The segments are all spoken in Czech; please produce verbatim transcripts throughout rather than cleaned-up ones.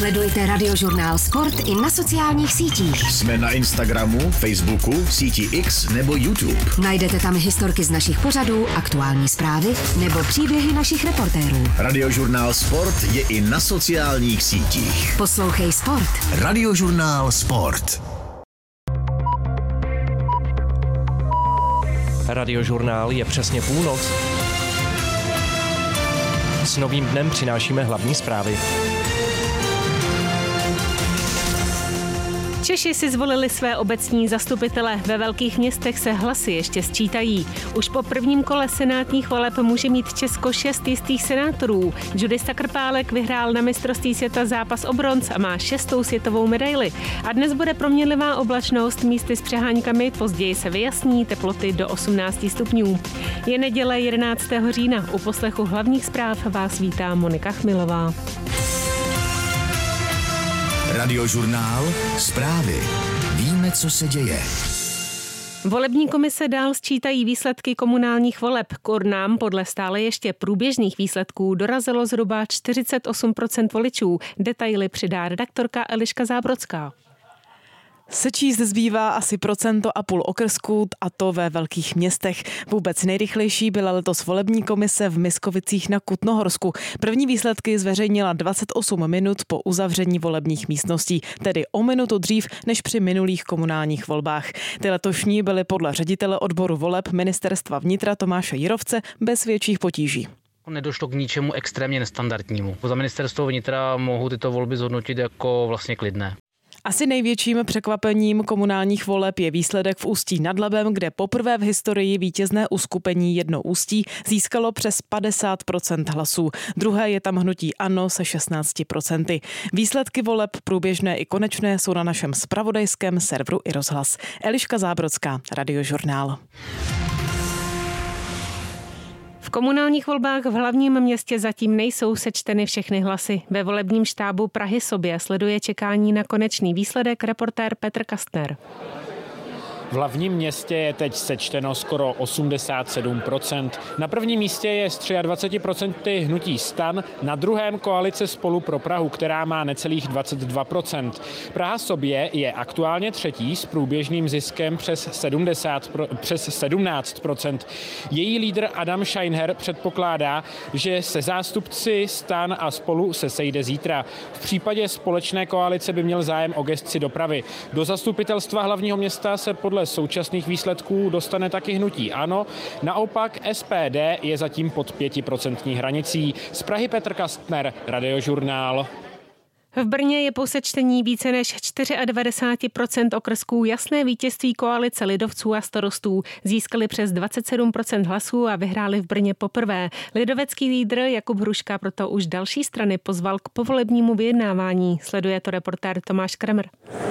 Sledujte Radiožurnál Sport i na sociálních sítích. Jsme na Instagramu, Facebooku, síti X nebo YouTube. Najdete tam historky z našich pořadů, aktuální zprávy nebo příběhy našich reportérů. Radiožurnál Sport je i na sociálních sítích. Poslouchej Sport. Radiožurnál Sport. Radiožurnál je přesně půlnoc. S novým dnem přinášíme hlavní zprávy. Češi si zvolili své obecní zastupitele. Ve velkých městech se hlasy ještě sčítají. Už po prvním kole senátních voleb může mít Česko šest jistých senátorů. Judista Krpálek vyhrál na mistrovství světa zápas o bronz a má šestou světovou medaili. A dnes bude proměnlivá oblačnost, místy s přeháňkami, později se vyjasní, teploty do osmnáct stupňů. Je neděle jedenáctého října. U poslechu hlavních zpráv vás vítá Monika Chmilová. Radiožurnál Zprávy. Víme, co se děje. Volební komise dál sčítají výsledky komunálních voleb. K urnám podle stále ještě průběžných výsledků dorazilo zhruba čtyřicet osm procent voličů. Detaily přidá redaktorka Eliška Zábrodská. Sečíst zbývá asi procento a půl okrsků, a to ve velkých městech. Vůbec nejrychlejší byla letos volební komise v Myskovicích na Kutnohorsku. První výsledky zveřejnila dvacet osm minut po uzavření volebních místností, tedy o minutu dřív než při minulých komunálních volbách. Ty letošní byly podle ředitele odboru voleb Ministerstva vnitra Tomáše Jirovce bez větších potíží. Nedošlo k ničemu extrémně nestandardnímu. Za Ministerstvo vnitra mohu tyto volby zhodnotit jako vlastně klidné. Asi největším překvapením komunálních voleb je výsledek v Ústí nad Labem, kde poprvé v historii vítězné uskupení Jedno Ústí získalo přes padesát procent hlasů. Druhé je tam hnutí ANO se šestnáct procent. Výsledky voleb průběžné i konečné jsou na našem zpravodajském serveru i rozhlas. Eliška Zábrodská, Radiožurnál. V komunálních volbách v hlavním městě zatím nejsou sečteny všechny hlasy. Ve volebním štábu Prahy sobě sleduje čekání na konečný výsledek reportér Petr Kastner. V hlavním městě je teď sečteno skoro osmdesát sedm procent. Na prvním místě je s dvacet tři procent hnutí STAN, na druhém koalice Spolu pro Prahu, která má necelých dvacet dva procent. Praha sobě je aktuálně třetí s průběžným ziskem přes, sedmdesát, přes sedmnáct procent. Její lídr Adam Scheinher předpokládá, že se zástupci STAN a Spolu se sejde zítra. V případě společné koalice by měl zájem o gesci dopravy. Do zastupitelstva hlavního města se podle současných výsledků dostane taky hnutí ANO. Naopak S P D je zatím pod pětiprocentní hranicí. Z Prahy Petr Kastner, Radiožurnál. V Brně je po sečtení více než devadesát čtyři procent okrsků jasné vítězství koalice lidovců a starostů. Získali přes dvacet sedm procent hlasů a vyhráli v Brně poprvé. Lidovecký lídr Jakub Hruška proto už další strany pozval k povolebnímu vyjednávání. Sleduje to reportér Tomáš Kremer.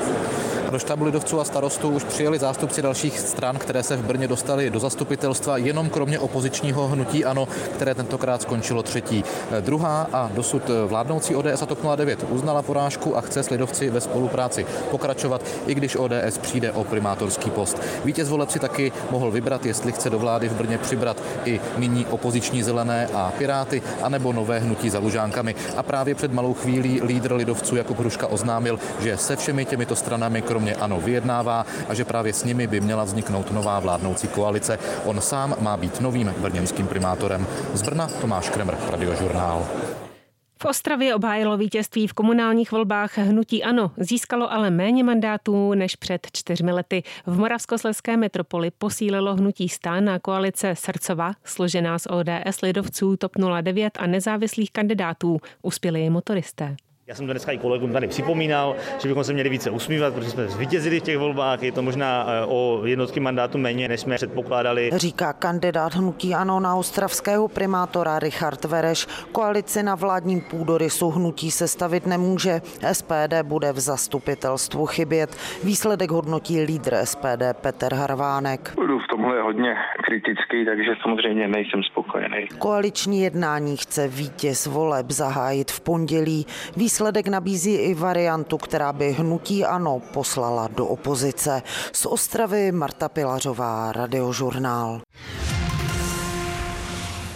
Do štábu lidovců a starostů už přijeli zástupci dalších stran, které se v Brně dostali do zastupitelstva, jenom kromě opozičního hnutí ANO, které tentokrát skončilo třetí. Druhá a dosud vládnoucí O D S a TOP nula devět uznala porážku a chce s lidovci ve spolupráci pokračovat, i když O D S přijde o primátorský post. Vítěz voleb si taky mohl vybrat, jestli chce do vlády v Brně přibrat i nyní opoziční Zelené a Piráty, anebo nové hnutí za Lužánkami. A právě před malou chvílí lídr lidovců Jakub Hruška oznámil, že se všemi těmito stranami kromě ANO vyjednává a že právě s nimi by měla vzniknout nová vládnoucí koalice. On sám má být novým brněnským primátorem. Z Brna Tomáš Kremer, Radiožurnál. V Ostravě obhájilo vítězství v komunálních volbách hnutí ANO. Získalo ale méně mandátů než před čtyřmi lety. V Moravskoslezské metropoli posílilo hnutí STAN a koalice Srdcova, složená z O D S, lidovců, TOP nula devět a nezávislých kandidátů. Uspěli i motoristé. Já jsem to dneska i kolegům tady připomínal, že bychom se měli více usmívat, protože jsme zvítězili v těch volbách. Je to možná o jednotky mandátů méně, než jsme předpokládali. Říká kandidát hnutí ANO na ostravského primátora Richard Vereš. Koalici na vládním půdorysu hnutí sestavit nemůže. S P D bude v zastupitelstvu chybět. Výsledek hodnotí lídr S P D Petr Harvánek. Budu v tomhle hodně kritický, takže samozřejmě nejsem spokojený. Koaliční jednání chce vítěz voleb zahájit v pondělí. Výsledek nabízí i variantu, která by hnutí ANO poslala do opozice. Z Ostravy Marta Pilařová, Radiožurnál.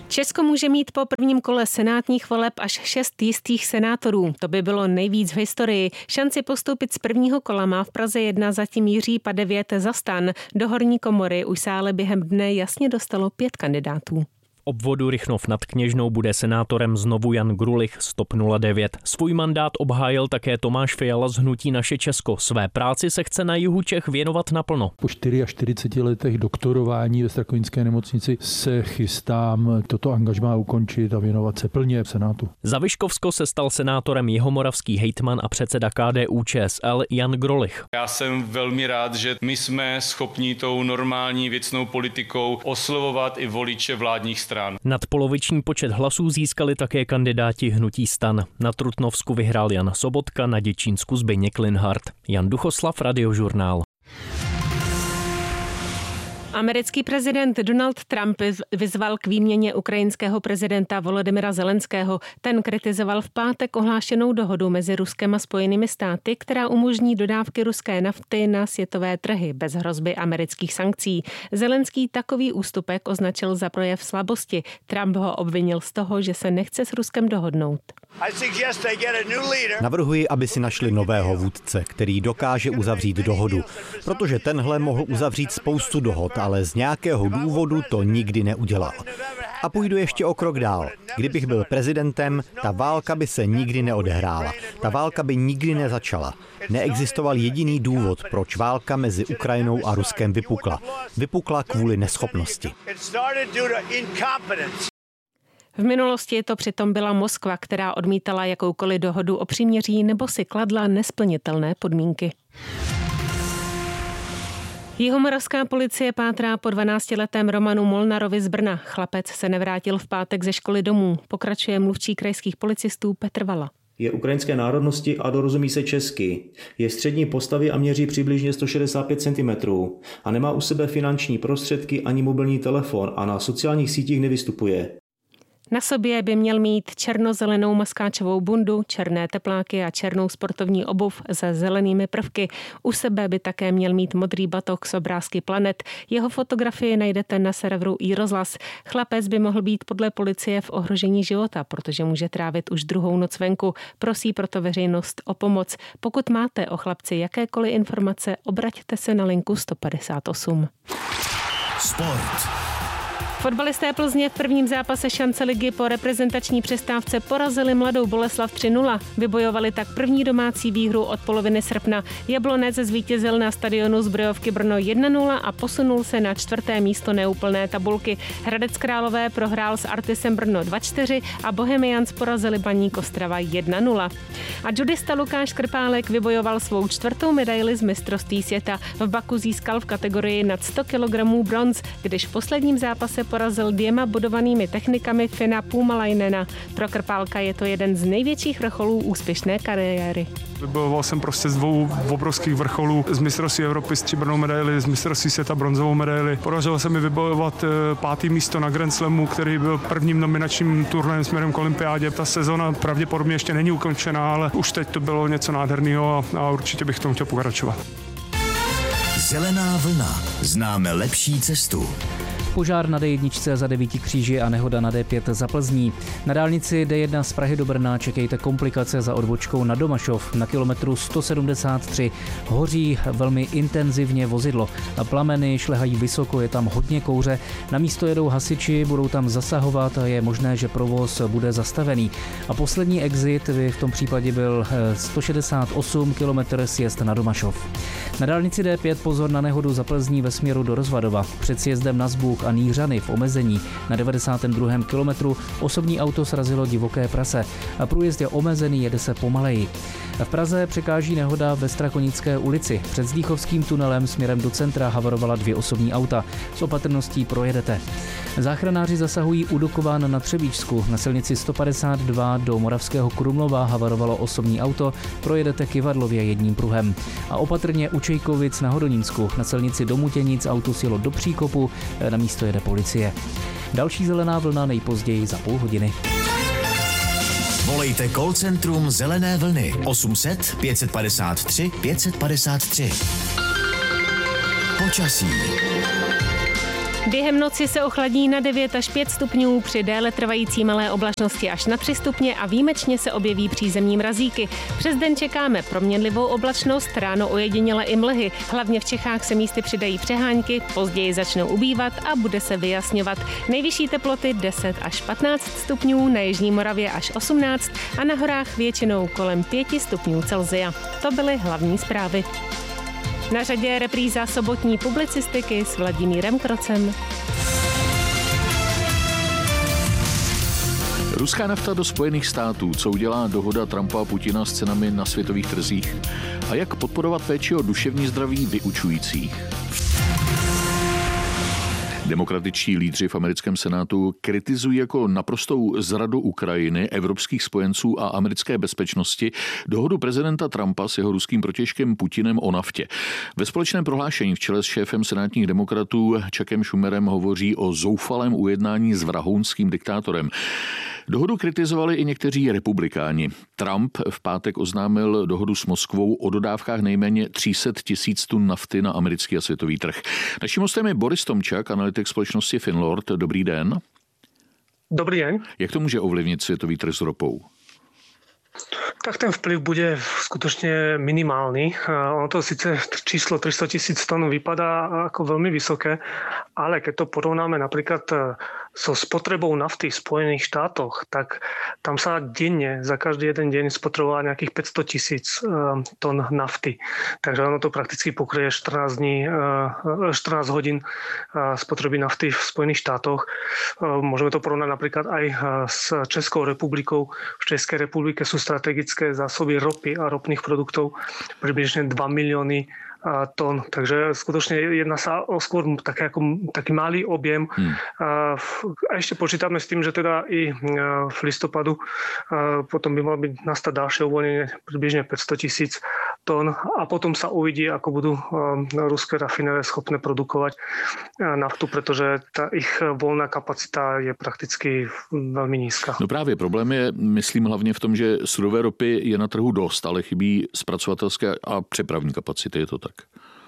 Česko může mít po prvním kole senátních voleb až šest jistých senátorů. To by bylo nejvíc v historii. Šanci postoupit z prvního kola má v Praze jedna zatím Jiří Padevět za STAN. Do horní komory už se ale během dne jasně dostalo pět kandidátů. Obvodu Rychnov nad Kněžnou bude senátorem znovu Jan Grulich z TOP nula devět. Svůj mandát obhájil také Tomáš Fiala z hnutí Naše Česko. Své práci se chce na jihu Čech věnovat naplno. Po čtyřiceti čtyři letech doktorování ve Strakonické nemocnici se chystám toto angažmá ukončit a věnovat se plně v Senátu. Za Vyškovsko se stal senátorem jihomoravský hejtman a předseda K D U Č S L Jan Grolich. Já jsem velmi rád, že my jsme schopni tou normální věcnou politikou oslovovat i voliče vládních stran. Nadpoloviční počet hlasů získali také kandidáti hnutí STAN. Na Trutnovsku vyhrál Jan Sobotka, na Děčínsku Zbyněk Linhart. Jan Duchoslav, Radiožurnál. Americký prezident Donald Trump vyzval k výměně ukrajinského prezidenta Volodymyra Zelenského. Ten kritizoval v pátek ohlášenou dohodu mezi Ruskem a Spojenými státy, která umožní dodávky ruské nafty na světové trhy bez hrozby amerických sankcí. Zelenský takový ústupek označil za projev slabosti. Trump ho obvinil z toho, že se nechce s Ruskem dohodnout. Navrhuji, aby si našli nového vůdce, který dokáže uzavřít dohodu, protože tenhle mohl uzavřít spoustu dohod, ale z nějakého důvodu to nikdy neudělal. A půjdu ještě o krok dál. Kdybych byl prezidentem, ta válka by se nikdy neodehrála. Ta válka by nikdy nezačala. Neexistoval jediný důvod, proč válka mezi Ukrajinou a Ruskem vypukla. Vypukla kvůli neschopnosti. V minulosti to přitom byla Moskva, která odmítala jakoukoliv dohodu o příměří nebo si kladla nesplnitelné podmínky. Jihomoravská policie pátrá po dvanáctiletém Romanu Molnarovi z Brna. Chlapec se nevrátil v pátek ze školy domů. Pokračuje mluvčí krajských policistů Petr Vala. Je ukrajinské národnosti a dorozumí se česky. Je střední postavy a měří přibližně sto šedesát pět centimetrů. A nemá u sebe finanční prostředky ani mobilní telefon a na sociálních sítích nevystupuje. Na sobě by měl mít černozelenou maskáčovou bundu, černé tepláky a černou sportovní obuv se zelenými prvky. U sebe by také měl mít modrý batok s obrázky planet. Jeho fotografii najdete na serveru iRozhlas. Chlapec by mohl být podle policie v ohrožení života, protože může trávit už druhou noc venku. Prosí proto veřejnost o pomoc. Pokud máte o chlapci jakékoliv informace, obraťte se na linku sto padesát osm. Sport. Fotbalisté Plzně v prvním zápase šance ligy po reprezentační přestávce porazili Mladou Boleslav tři nula. Vybojovali tak první domácí výhru od poloviny srpna. Jablonec zvítězil na stadionu Zbrojovky Brno jedna nula a posunul se na čtvrté místo neúplné tabulky. Hradec Králové prohrál s Artisem Brno dva čtyři a Bohemians porazili Baník Ostrava jedna nula. A judista Lukáš Krpálek vybojoval svou čtvrtou medaili z mistrovství světa. V Baku získal v kategorii nad sto kilogramů bronz, když v posledním zápase porazil dvěma bodovanými technikami Fina Puumalainena. Pro Krpálka je to jeden z největších vrcholů úspěšné kariéry. Vybojoval jsem prostě z dvou obrovských vrcholů, z mistrovství Evropy stříbrnou medaili, z mistrovství světa bronzovou medaili. Podařilo se mi vybojovat pátý místo na Grand Slamu, který byl prvním nominačním turnajem směrem k olympiádě. Ta sezona pravděpodobně ještě není ukončená, ale už teď to bylo něco nádherného a, a určitě bych tomu chtěl pokračovat. Zelená vlna. Známe lepší cestu. Požár na D jedna za Devíti kříži a nehoda na D pět za Plzní. Na dálnici D jedna z Prahy do Brna čekejte komplikace za odbočkou na Domašov. Na kilometru sto sedmdesát tři hoří velmi intenzivně vozidlo. Plameny šlehají vysoko, je tam hodně kouře. Na místo jedou hasiči, budou tam zasahovat a je možné, že provoz bude zastavený. A poslední exit by v tom případě byl sto šedesát osm kilometrů sjezd na Domašov. Na dálnici D pět pozor na nehodu za Plzní ve směru do Rozvadova. Před sjezdem na Zbůh a Nýřany v omezení na devadesátém druhém kilometru osobní auto srazilo divoké prase. A průjezd je omezený, jede se pomaleji. V Praze překáží nehoda ve Strakonické ulici. Před Zdíchovským tunelem směrem do centra havarovala dvě osobní auta. S opatrností projedete. Záchranáři zasahují u Dukován na Třebíčsku. Na silnici sto padesát dva do Moravského Krumlova havarovalo osobní auto. Projedete Kyvadlově jedním pruhem. A opatrně u Čejkovic na Hodonínsku. Na silnici do Mutěnic auto sjelo do příkopu. Na místo jede policie. Další zelená vlna nejpozději za půl hodiny. Volejte call centrum Zelené vlny osm set pět padesát tři pět padesát tři. Počasí. Během noci se ochladí na devět až pět stupňů, při déle trvající malé oblačnosti až na tři stupně a výjimečně se objeví přízemní mrazíky. Přes den čekáme proměnlivou oblačnost, ráno ojediněle i mlhy. Hlavně v Čechách se místy přidají přehánky, později začnou ubývat a bude se vyjasňovat. Nejvyšší teploty deset až patnáct stupňů, na jižní Moravě až osmnáct a na horách většinou kolem pět stupňů Celsia. To byly hlavní zprávy. Na řadě je repríza sobotní publicistiky s Vladimírem Krocem. Ruská nafta do Spojených států, co udělá dohoda Trumpa a Putina s cenami na světových trzích a jak podporovat péči o duševní zdraví vyučujících. Demokratičtí lídři v americkém senátu kritizují jako naprostou zradu Ukrajiny, evropských spojenců a americké bezpečnosti dohodu prezidenta Trumpa s jeho ruským protějškem Putinem o naftě. Ve společném prohlášení v čele s šéfem senátních demokratů Chuckem Schumerem hovoří o zoufalém ujednání s vrahounským diktátorem. Dohodu kritizovali i někteří republikáni. Trump v pátek oznámil dohodu s Moskvou o dodávkách nejméně tři sta tisíc tun nafty na americký a světový trh. Naším hostem je Boris Tomčak, analytik společnosti Finlord. Dobrý den. Dobrý den. Jak to může ovlivnit světový trh s ropou? Tak ten vplyv bude skutočne minimálny. Ono to síce číslo tristo tisíc tón vypadá ako veľmi vysoké, ale keď to porovnáme napríklad so spotrebou nafty v Spojených štátoch, tak tam sa denne, za každý jeden deň spotrebová nejakých päťsto tisíc tón nafty. Takže ono to prakticky pokryje štrnásť dní, štrnásť hodín spotreby nafty v Spojených štátoch. Môžeme to porovnať napríklad aj s Českou republikou. V Českej republike sú strategické zásoby ropy a ropných produktov približne dva milióny tón. Takže skutočne jedná sa o skôr taký, ako, taký malý objem. Hmm. A ešte počítame s tým, že teda i v listopadu potom by malo byť nastať ďalšie uvoľnenie približne päťsto tisíc tón a potom sa uvidí, ako budú ruské rafinérie schopné produkovať naftu, pretože tá ich voľná kapacita je prakticky veľmi nízka. No právě problém je, myslím hlavně v tom, že surové ropy je na trhu dost, ale chybí zpracovatelské a přepravní kapacity, je to tak?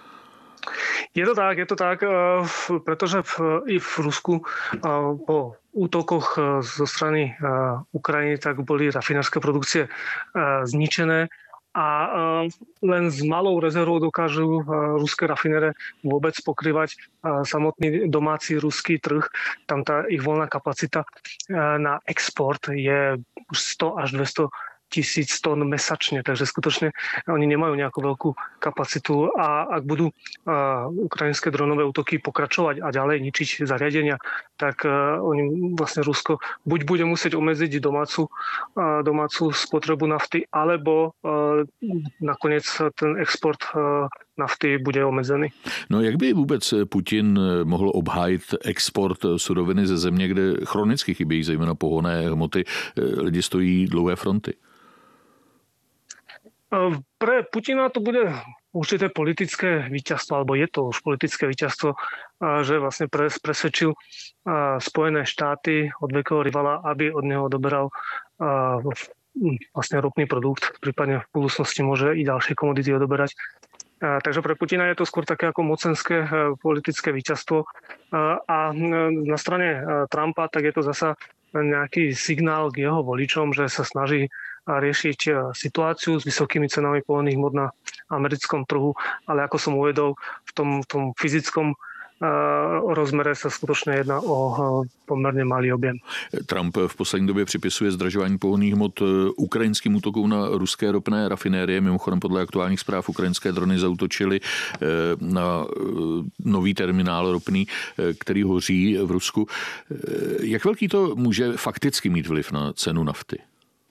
Je to tak, je to tak, pretože i v Rusku po útokoch zo strany Ukrajiny tak boli rafinérske produkcie zničené a len s malou rezervou dokážu ruské rafinérie vôbec pokrývať samotný domáci ruský trh. Tam tá ich voľná kapacita na export je už sto až dvesto tisíc tón mesačne, takže skutočne oni nemajú nejakú veľkú kapacitu a ak budú uh, ukrajinské dronové útoky pokračovať a ďalej ničiť zariadenia, tak uh, oni vlastne Rusko buď bude musieť obmedziť domácu, uh, domácu spotrebu nafty, alebo uh, nakoniec ten export uh, nafty bude omezený. No jak by vůbec Putin mohl obhájit export suroviny ze země, kde chronicky chybějí zejména pohonné hmoty, lidi stojí dlouhé fronty? Pre Putina to bude určité politické víťazstvo, alebo je to už politické víťazstvo, že vlastne presvedčil Spojené štáty od veľkého rivala, aby od neho odoberal vlastne ropný produkt, prípadne v budúcnosti môže i ďalšie komodity odoberať. Takže pre Putina je to skôr také ako mocenské politické víťazstvo. A na strane Trumpa tak je to zasa nejaký signál k jeho voličom, že sa snaží riešiť situáciu s vysokými cenami pohonných hmot na americkom trhu, ale ako som uvedol, v tom, v tom fyzickom rozmere sa skutočne jedná o pomerne malý objem. Trump v poslední době připisuje zdražování pohonných hmot ukrajinským útokům na ruské ropné rafinérie. Mimochodem podle aktuálních zpráv ukrajinské drony zaútočily na nový terminál ropný, který hoří v Rusku. Jak velký to může fakticky mít vliv na cenu nafty?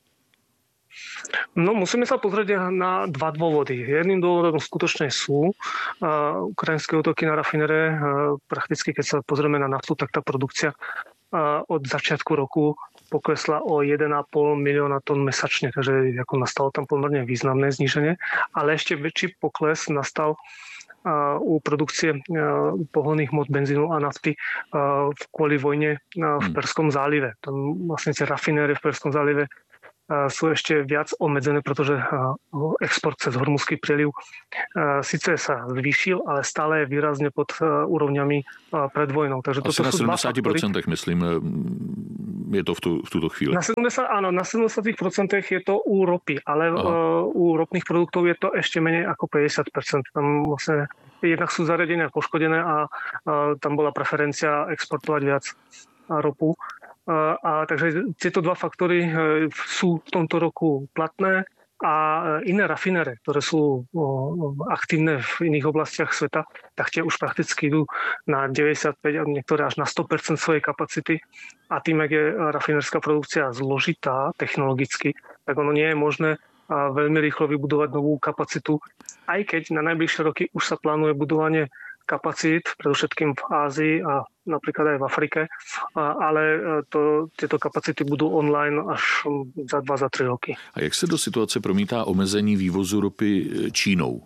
No, musíme sa pozrieť na dva dôvody. Jedným dôvodom skutočne sú uh, ukrajinské útoky na rafinérie. Uh, prakticky, keď sa pozrieme na naftu, tak tá produkcia uh, od začiatku roku poklesla o jeden a pol milióna tón mesačne, takže ako nastalo tam pomerne významné zníženie. Ale ešte väčší pokles nastal uh, u produkcie uh, pohonných hmot, benzínu a nafty uh, kvôli vojne uh, v Perskom zálive. Tam vlastne tie rafinérie v Perskom zálive sú ešte viac obmedzené, pretože export cez Hormuzský prieliv síce sa zvýšil, ale stále je výrazne pod úrovňami pred vojnou. Takže Asi na sedmdesát procent, myslím, je to v, tu, v túto chvíli. Na sedemdesiat, áno, na sedemdesiat procent je to u ropy, ale Aha. u ropných produktov je to ešte menej ako päťdesiat percent. Tam vlastne jednak sú zariadenia poškodené a, a tam bola preferencia exportovať viac ropu. A, a takže tieto dva faktory sú v tomto roku platné a iné rafinere, ktoré sú aktívne v iných oblastiach sveta, tak tie už prakticky idú na deväťdesiatpäť a niektoré až na sto percent svojej kapacity. A tým, ak je rafinerská produkcia zložitá technologicky, tak ono nie je možné veľmi rýchlo vybudovať novú kapacitu, aj keď na najbližšie roky už sa plánuje budovanie kapacít, predovšetkým v Ázii a napríklad aj v Afrike, ale to, tieto kapacity budú online až za dva, za tri roky. A jak se do situace promítá omezení vývozu ropy Čínou?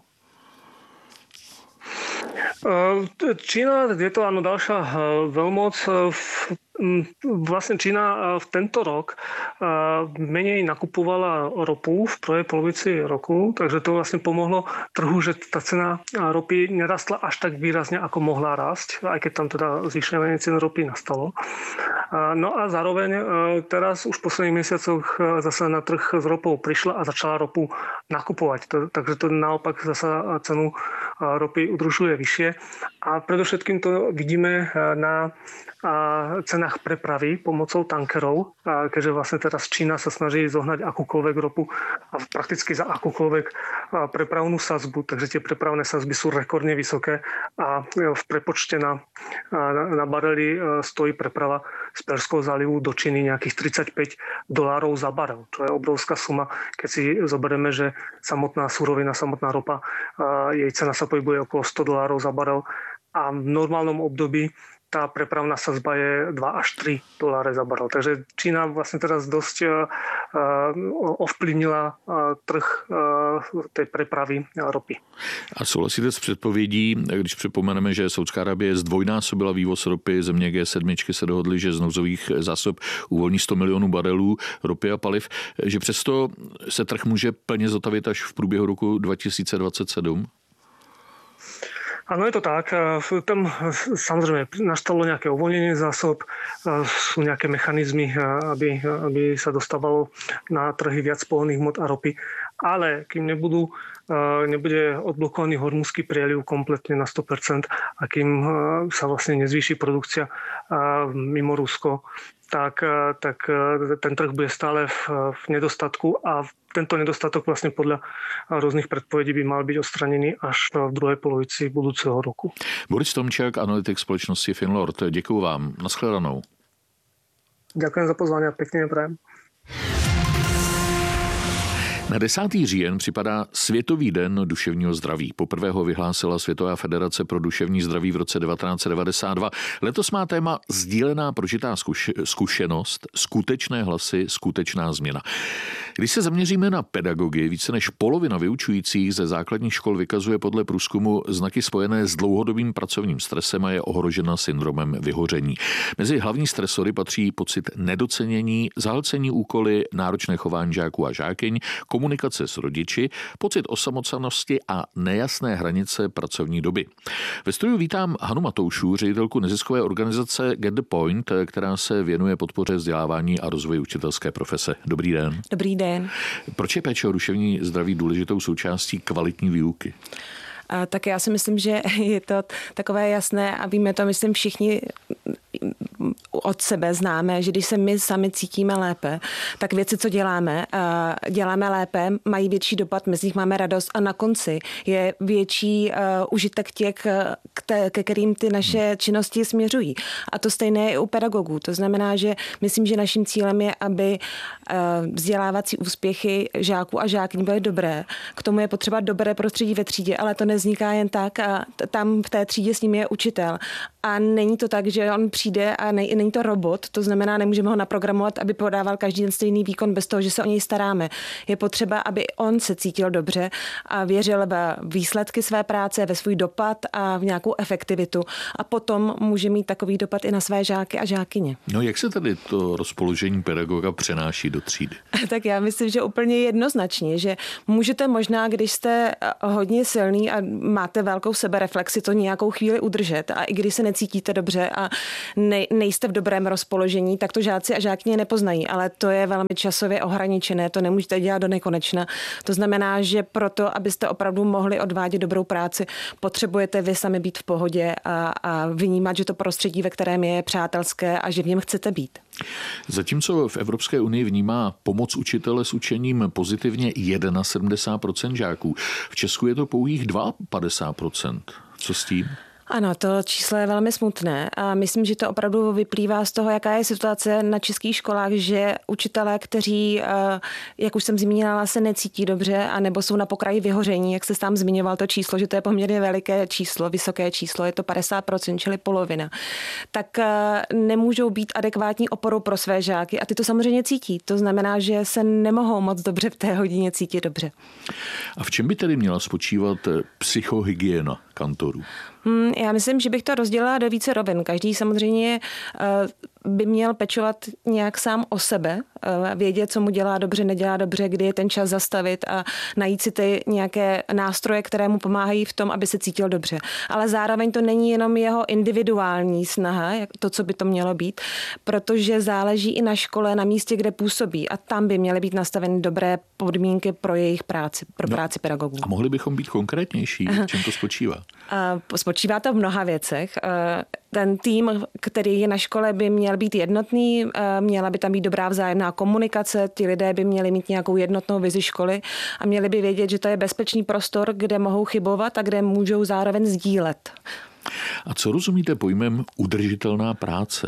Čína je to áno ďalšia veľmoc. Vlastne Čína v tento rok menej nakupovala ropu v prvej polovici roku, takže to vlastne pomohlo trhu, že tá cena ropy nerastla až tak výrazne, ako mohla rásť, aj keď tam teda zvýšenie ceny ropy nastalo. No a zároveň teraz už v posledných mesiacoch zase na trh s ropou prišla a začala ropu nakupovať. Takže to naopak zase cenu ropy udržuje vyššie. A predovšetkým to vidíme na cenách prepravy pomocou tankerov, keďže vlastne teraz Čína sa snaží zohnať akúkoľvek ropu a prakticky za akúkoľvek prepravnú sadzbu, takže tie prepravné sadzby sú rekordne vysoké a v prepočte na, na barely stojí preprava z Perského zálivu do Číny nejakých tridsaťpäť dolárov za barel, čo je obrovská suma, keď si zoberieme, že samotná surovina, samotná ropa, jej cena sa pohybuje okolo sto dolárov za barel a v normálnom období tá prepravná sadzba je dva až tri doláre za barel. Takže Čína vlastne teraz dosť uh, ovplyvnila uh, trh uh, tej prepravy ropy. A souhlasíte s předpovědí, když připomeneme, že Saudská Arábie zdvojnásobila vývoz ropy, země G sedm se dohodly, že z nouzových zásob uvolní sto milionů barelů ropy a paliv, že přesto se trh může plně zotavit až v průběhu roku dva tisíce dvacet sedm? Áno, je to tak. Tam samozrejme nastalo nejaké uvoľnenie zásob, sú nejaké mechanizmy, aby, aby sa dostávalo na trhy viac pohonných hmot a ropy. Ale kým nebudú, nebude odblokovaný Hormuzský prieliv kompletne na sto percent a kým sa vlastne nezvýši produkcia mimo Rusko, tak, tak ten trh bude stále v, v nedostatku a tento nedostatok vlastne podľa rôznych predpovedí by mal byť odstranený až v druhej polovici budúceho roku. Boris Tomčák, analytik společnosti Finlord. Děkuju vám. Naschledanou. Ďakujem za pozvání a pekne prajem. Na desátý říjen připadá Světový den duševního zdraví. Poprvé ho vyhlásila Světová federace pro duševní zdraví v roce devatenáct set devadesát dva. Letos má téma sdílená prožitá zkušenost, skutečné hlasy, skutečná změna. Když se zaměříme na pedagogy, více než polovina vyučujících ze základních škol vykazuje podle průzkumu znaky spojené s dlouhodobým pracovním stresem a je ohrožena syndromem vyhoření. Mezi hlavní stresory patří pocit nedocenění, zahlcení úkoly, náročné chování žáků a žákyň, komunikace s rodiči, pocit osamocenosti a nejasné hranice pracovní doby. Ve studiu vítám Hanu Matoušů, ředitelku neziskové organizace Get the Point, která se věnuje podpoře vzdělávání a rozvoji učitelské profese. Dobrý den. Dobrý den. Proč je péče o duševní zdraví důležitou součástí kvalitní výuky? A tak já si myslím, že je to takové jasné a víme to, myslím, všichni od sebe známe, že když se my sami cítíme lépe, tak věci, co děláme, děláme lépe, mají větší dopad, my z nich máme radost a na konci je větší užitek těch, ke kterým ty naše činnosti směřují. A to stejné je u pedagogů. To znamená, že myslím, že naším cílem je, aby vzdělávací úspěchy žáků a žákyň byly dobré. K tomu je potřeba dobré prostředí ve třídě, ale to nevzniká jen tak. A tam v té třídě s ním je učitel. A není to tak, že on přijde a ne, není to robot, to znamená, nemůžeme ho naprogramovat, aby podával každý den stejný výkon bez toho, že se o něj staráme. Je potřeba, aby on se cítil dobře a věřil ve výsledky své práce, ve svůj dopad a v nějakou efektivitu. A potom může mít takový dopad i na své žáky a žákyně. No jak se tady to rozpoložení pedagoga přenáší do třídy? Tak já myslím, že úplně jednoznačně, že můžete možná, když jste hodně silný a máte velkou sebereflexi, to nějakou chvíli udržet a i když se necítíte dobře a ne, nejste v dobrém rozpoložení, tak to žáci a žákyně nepoznají, ale to je velmi časově ohraničené, to nemůžete dělat do nekonečna. To znamená, že proto, abyste opravdu mohli odvádět dobrou práci, potřebujete vy sami být v pohodě a, a vnímat, že to prostředí, ve kterém je přátelské a že v něm chcete být. Zatímco v Evropské unii vnímá pomoc učitele s učením pozitivně sedmdesát jedna procent žáků, v Česku je to pouhých padesát dva procent. Co s tím? Ano, to číslo je velmi smutné a myslím, že to opravdu vyplývá z toho, jaká je situace na českých školách, že učitelé, kteří, jak už jsem zmínila, se necítí dobře a nebo jsou na pokraji vyhoření, jak se tam zmiňoval to číslo, že to je poměrně veliké číslo, vysoké číslo, je to padesát procent, čili polovina, tak nemůžou být adekvátní oporou pro své žáky a ty to samozřejmě cítí. To znamená, že se nemohou moc dobře v té hodině cítit dobře. A v čem by tedy měla spočívat psychohygiena kantorů? Hmm, já myslím, že bych to rozdělila do více rovin. Každý samozřejmě by měl pečovat nějak sám o sebe, vědět, co mu dělá dobře, nedělá dobře, kdy je ten čas zastavit a najít si ty nějaké nástroje, které mu pomáhají v tom, aby se cítil dobře. Ale zároveň to není jenom jeho individuální snaha, to, co by to mělo být, protože záleží i na škole, na místě, kde působí a tam by měly být nastaveny dobré podmínky pro jejich práci, pro no, práci pedagogů. A mohli bychom být konkrétnější, v čem to spočívá? Spočívá to v mnoha věcech. Ten tým, který je na škole, by měl být jednotný, měla by tam být dobrá vzájemná komunikace, ti lidé by měli mít nějakou jednotnou vizi školy a měli by vědět, že to je bezpečný prostor, kde mohou chybovat a kde můžou zároveň sdílet. A co rozumíte pojmem udržitelná práce?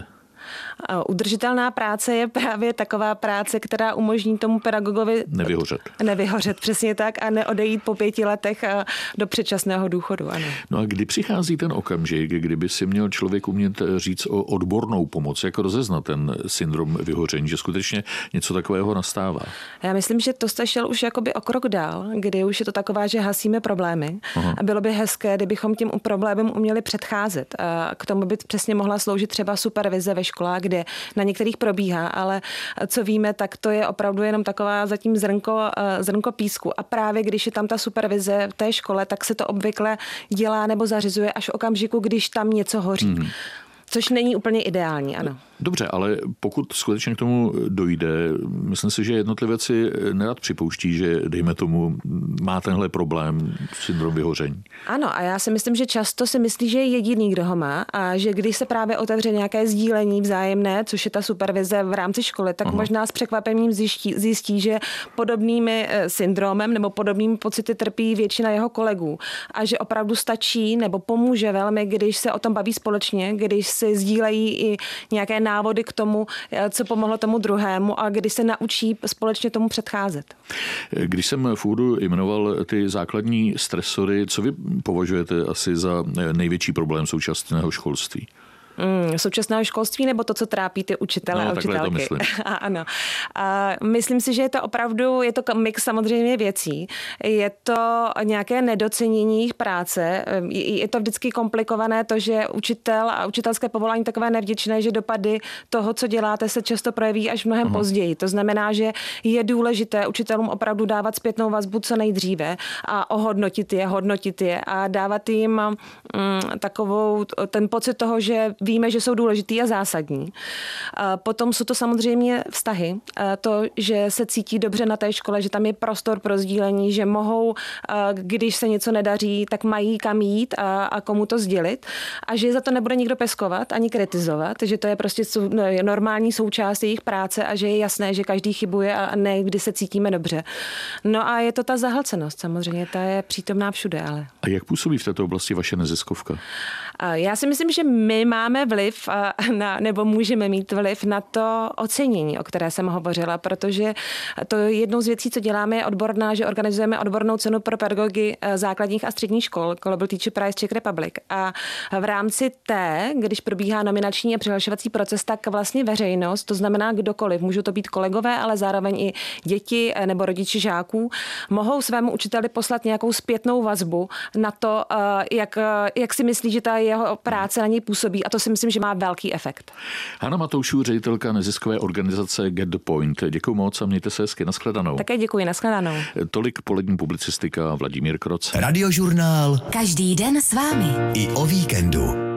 Udržitelná práce je právě taková práce, která umožní tomu pedagogovi nevyhořet. Nevyhořet, přesně tak, a neodejít po pěti letech do předčasného důchodu. Ano. No a kdy přichází ten okamžik, kdyby si měl člověk umět říct o odbornou pomoc, jak rozeznat ten syndrom vyhoření, že skutečně něco takového nastává? Já myslím, že to jste šel už jakoby o krok dál, kdy už je to taková, že hasíme problémy. Aha. A bylo by hezké, kdybychom těm problémům uměli předcházet. A k tomu by přesně mohla sloužit třeba supervize ve školách, kde na některých probíhá, ale co víme, tak to je opravdu jenom taková zatím zrnko, zrnko písku. A právě když je tam ta supervize v té škole, tak se to obvykle dělá nebo zařizuje až v okamžiku, když tam něco hoří. Hmm. Což není úplně ideální, ano. Dobře, ale pokud skutečně k tomu dojde, myslím si, že jednotlivec si nerad připouští, že dejme tomu má tenhle problém, syndrom vyhoření. Ano, a já si myslím, že často si myslí, že je jediný, kdo ho má a že když se právě otevře nějaké sdílení vzájemné, což je ta supervize v rámci školy, tak Aha. možná s překvapením zjistí, zjistí, že podobnými syndromem nebo podobnými pocity trpí většina jeho kolegů a že opravdu stačí nebo pomůže velmi, když se o tom baví společně, když si sdílejí i nějaké návody k tomu, co pomohlo tomu druhému a když se naučí společně tomu předcházet. Když jsem v úvodu jmenoval ty základní stresory, co vy považujete asi za největší problém současného školství? Mm, současného školství nebo to, co trápí ty učitele no, a učitelky? To myslím. a, ano. A myslím si, že je to opravdu, je to mix samozřejmě věcí. Je to nějaké nedocenění jejich práce. Je to vždycky komplikované to, že učitel a učitelské povolání takové nevděčné, že dopady toho, co děláte, se často projeví až mnohem Aha. později. To znamená, že je důležité učitelům opravdu dávat zpětnou vazbu co nejdříve a ohodnotit je, hodnotit je a dávat jim mm, takovou ten pocit toho, že víme, že jsou důležitý a zásadní. Potom jsou to samozřejmě vztahy. To, že se cítí dobře na té škole, že tam je prostor pro sdílení, že mohou, když se něco nedaří, tak mají kam jít a, a komu to sdělit. A že za to nebude nikdo peskovat ani kritizovat, že to je prostě normální součást jejich práce a že je jasné, že každý chybuje a ne, kdy se cítíme dobře. No a je to ta zahlcenost samozřejmě, ta je přítomná všude. Ale. A jak působí v této oblasti vaše neziskovka? Já si myslím, že my máme máme vliv na, nebo můžeme mít vliv na to ocenění, o které jsem hovořila, protože to je jednou z věcí, co děláme, je odborná, že organizujeme odbornou cenu pro pedagogy základních a středních škol, Global Teacher Prize Czech Republic. A v rámci té, když probíhá nominační a přihlašovací proces, tak vlastně veřejnost, to znamená kdokoliv, můžou to být kolegové, ale zároveň i děti nebo rodiči žáků, mohou svému učiteli poslat nějakou zpětnou vazbu na to, jak, jak si myslí, že ta jeho práce na něj působí, a to si myslím, že má velký efekt. Hana Matoušů, ředitelka neziskové organizace Get the Point. Děkuji moc a mějte se hezky, nashledanou. Také děkuji, nashledanou. Tolik polední publicistika, Vladimír Kroc. Radiožurnál. Každý den s vámi. I o víkendu.